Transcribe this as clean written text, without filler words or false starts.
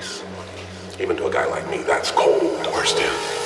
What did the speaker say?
Even to a guy like me, that's cold. Understand?